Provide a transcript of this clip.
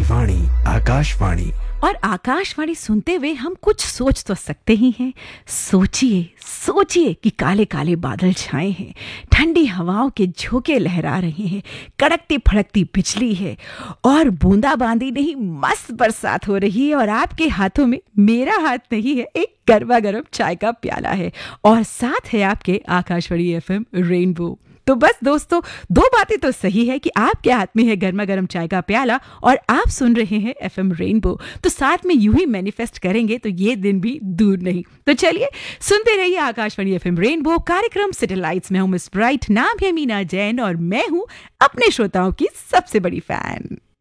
वाणी आकाशवाणी। और आकाशवाणी सुनते हुए हम कुछ सोच तो सकते ही हैं। सोचिए सोचिए कि काले काले बादल छाए हैं, ठंडी हवाओं के झोंके लहरा रहे हैं, कड़कती फड़कती बिजली है और बूंदाबांदी नहीं मस्त बरसात हो रही है और आपके हाथों में मेरा हाथ नहीं है, एक गरमा गर्म चाय का प्याला है और साथ है आपके आकाशवाणी एफएम रेनबो। तो बस दोस्तों, दो बातें तो सही है कि आपके हाथ में है गर्मा गर्म चाय का प्याला और आप सुन रहे हैं एफएम रेनबो। तो साथ में यूं ही मैनिफेस्ट करेंगे तो ये दिन भी दूर नहीं। तो चलिए सुनते रहिए आकाशवाणी एफएम रेनबो। कार्यक्रम सैटेलाइट्स में हूं मिस ब्राइट, नाम है मीना जैन और मैं हूं अपने श्रोताओं की सबसे बड़ी फैन।